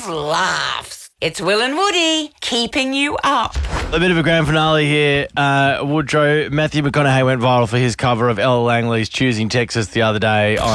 5 laughs. It's Will and Woody keeping you up. A bit of a grand finale here. Woodrow, Matthew McConaughey went viral for his cover of Ella Langley's Choosing Texas the other day on